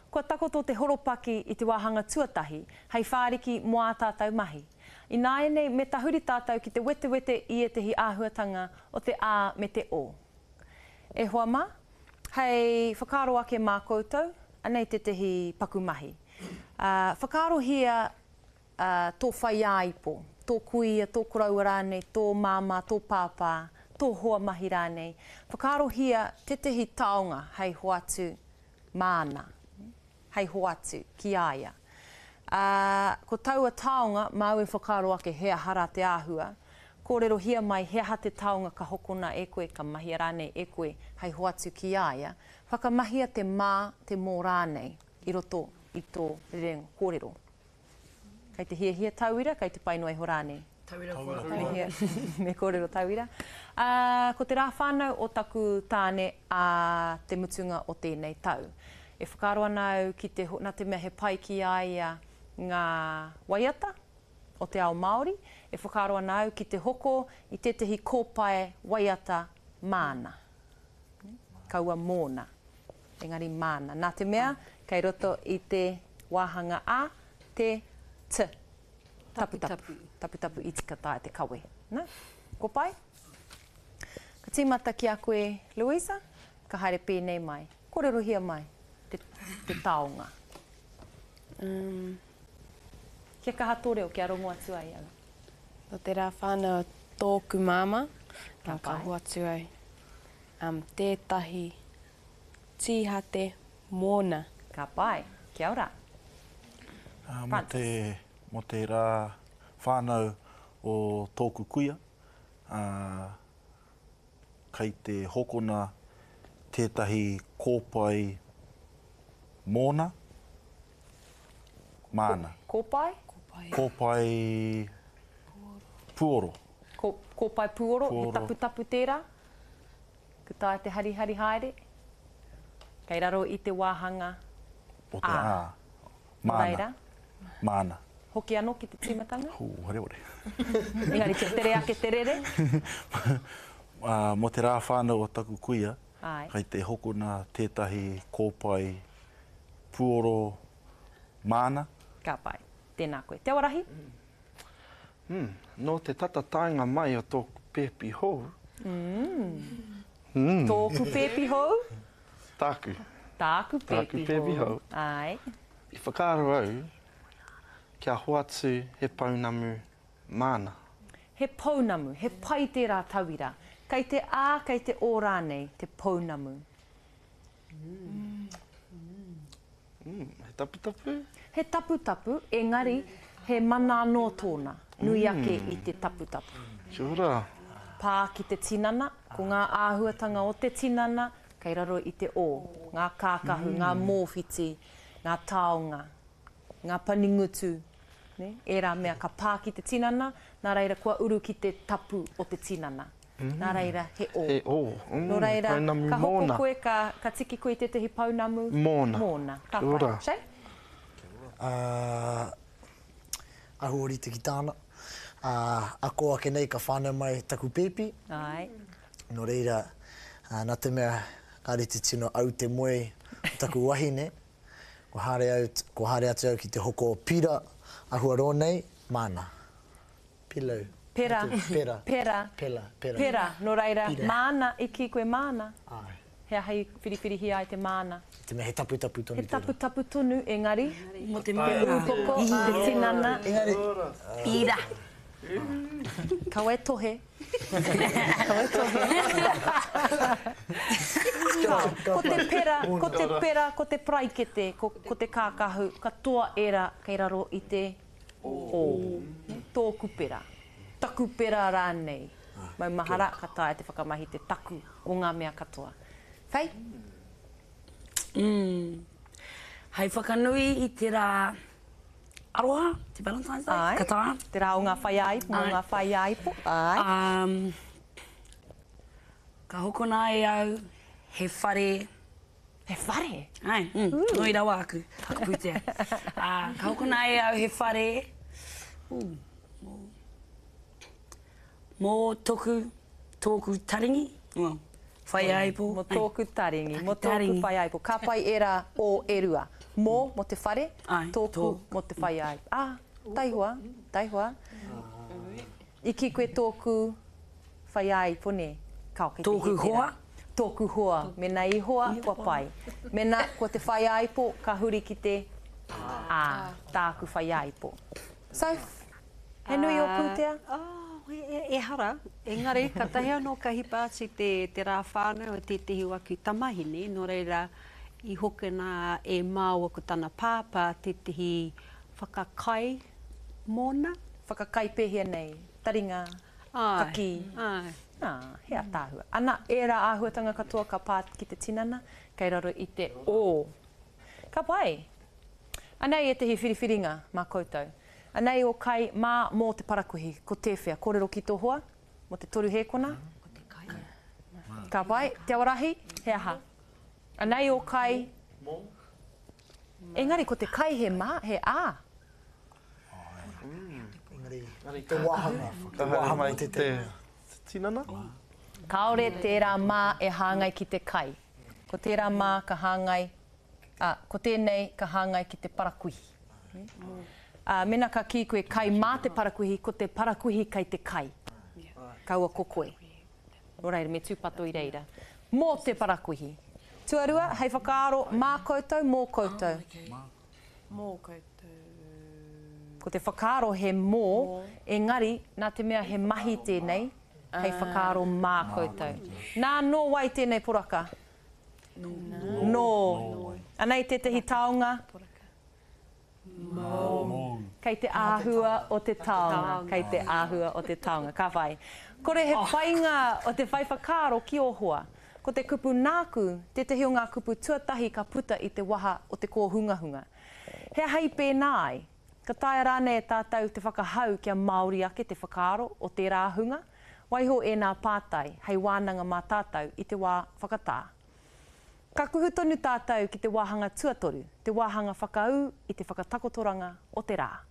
Kua takoto te horopaki i te wāhanga tuatahi, hei whāriki moa tātou mahi. I nāienei me tahuri tātou ki te wete i e tehi āhuatanga o te ā me te o. E hoa mā, hei whakaro ake mā koutou, anei te tehi pakumahi. Whakarohia tō whaiaipo, tō kuia, tō koraua rānei, tō māma, tō pāpā, tō hoa mahi rānei. Whakarohia te tehi taonga hei hoatu māna, hei hoatu ki aia. Ko taua taonga, mau e whakaro ake hea hara te āhua, kōrero hia mai hea te taonga ka hokona e koe, ka mahia rānei e koe, hei hoatu ki aia, whakamahia te mā, te mō rānei, i roto i tō rerengo kōrero. Kei te hia tauira, kei te painoi ho rānei. Tauira kōrero. Me kōrero tauira. Ko te rā whānau o taku tāne a te mutunga o tēnei tau. E whakaro anau ki te, nā te mea he pai ki aia ngā waiata o te ao Māori, e whakaro anau ki te hoko i tetehi kōpae waiata māna. Kaua mōna, engari māna. Nā te mea, kei roto i te wāhanga a, te t. Tapu i tika tae te kawe. Nā? Ko pai? Ka tīmata ki a koe, Louisa, ka haere pēnei mai. Kōrero hia mai, te taonga. Kia kaha tōreo ki a rongo atu ai au? No te rā whānau tōku māma, nā ka hoatu ai. Tētahi tīhate mōna. Ka pai, kia ora. Mo te rā whānau o tōku kuia, kei te hokona tētahi kōpai mōna, māna. Kōpai? Kōpai puoro. Kōpai puoro, he tapu tērā. Ka tae te hari haere. Kei raro i te wāhanga o te ā. Māna. Māna. Hoki anō ki te tīmatanga? Hore. Engari te tere ake te rere? Mo te rā whānau o taku kuia, Ai. kei te hokona tētahi kōpai puoro māna. Ka pai. Tēnā koe. Te awarahi? No te tata tainga mai o tōku pēpi hou. Tōku pēpi hou? Tāku. Tāku pēpi hou. Ai. I whakaro au, kia hoatu he paunamu māna. He paunamu, he pai tērā tauira. Kei te ā, kei te o rānei, te paunamu. He tapu? He tapu, engari, he mana anō tōna, nui ake i te tapu. Kia ora. Pā ki te tinana, ko ngā āhuatanga o te tinana, kei raro i te o. Ngā kākahu, ngā mōwhiti, ngā taonga, ngā paningutu. Ne? E rā mea, ka pā ki te tinana, nā reira kua uru ki te tapu o te tinana. Nā reira, he o. He o. Nō reira, Paunamu ka hoko mōna. koe, ka tiki koe te tehi paunamu mōna. Ka Kia ora. pai. Shai? Ahuori te ki tāna. Ako ake nei ka whānau mai taku pēpi. Ai. Nō reira, nā te mea, kāre te tino au te moe taku wahine. Ko haere atu au ki te hoko o pira, ahua rōnei, māna. Pilau. Pera. Pera. Nō reira, Pira. māna, i ki koe māna. Ai. Hea hei whiriwhiri hi ai te māna. Te mea he tapu tonu He tapu tonu, engari. Mo te Te mea. ukoko, te tinana. Engari. Pira. Kawe tohe. Ko te pera, ko te praikete, ko te kākahu, ka toa era kei raro i te o. Tōku pera. Taku pera rānei. Mau mahara, ka tae te whakamahi te taku o ngā mea katoa. Whai? Hei whakanui i te rā aroha, te Valentine's Day, Ai. ka tā. Te rā o ngā whaiaipo, o ngā whaiaipo. Ai. Ka hokona e au, he whare. He whare? Ai, noi rawa aku, putea. Ka hokona e au he whare. Mō tōku taringi, Whaiaipo. Mo tōku taringi, mo tōku Taringi. whaiaipo. Ka pai era o erua. Mo te whare, Ai, tōku tōku. mo te whaiaipo. Taihua, taihua. Iki koe tōku whaiaipo ne. Kao kei te Tōku he hoa? tera. Tōku hoa. Mena i hoa, kua pai. Mena, ko te whaiaipo, ka huri ki te tāku whaiaipo. So, he nui o pūtea? E hara. Engari, ka tahi anō kahi pāti te rā whānau o te tehi waku tamahine, no reira i hokena e māua ko tana pāpā te tehi whakakai mōna. Whakakai pēhia nei, taringa, kaki. Ai. He a tāhua. Ana, e rā āhuatanga katoa ka pā ki te tinana, kei raro i te o. Ka pai. Anei e tehi whiriwhiringa mā koutou. Anei o kai mā mō te parakuhi, ko tewhia, kōrero ki tō hoa, mo te toru hēkona. Ka pai, te awarahi, he aha. Anei o kai... Engari, ko te kai he mā, he ā. Engari, te wahanga. Te wahanga i te tinana. Kaore tērā mā e hāngai ki te kai. Ko tērā mā ka hāngai, ko tēnei ka hāngai ki te parakuhi. Mena ka ki koe kai mā te parakuhi, ko te parakuhi kai te kai. Kaua ko koe. Oreira, me tūpato i reira. Mō te parakuhi. Tuarua, hei whakaaro mā koutou, mō koutou. Mō koutou. Ko te whakaaro he mō, engari, nā te mea he mahi tēnei, hei whakaaro mā koutou. Nā no wai tēnei poraka? No. Anei te tehi taonga? Kei te āhua o te taonga. Kei te āhua o te taonga. Ka whai. Kore he whainga o te whai whakaaro ki o hoa. Ko te kupu nāku, te tehi o ngā kupu tuatahi ka puta i te waha o te kōhungahunga. He hei pēnāi, ka taia rānei e tātou te whakahau kia Māori ake te whakaaro o te rāhunga. Waiho e nā pātai, hei wānanga mā tātou i te wā whakatā. Ka kuhu tonu tātou ki te wāhanga tuatoru, te wāhanga whakau i te whakatakotoranga o te rā.